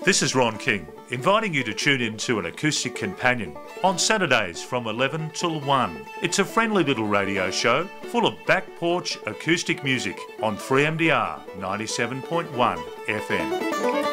This is Ron King, inviting you to tune in to An Acoustic Companion on Saturdays from 11 till 1. It's a friendly little radio show full of back porch acoustic music on 3MDR 97.1 FM.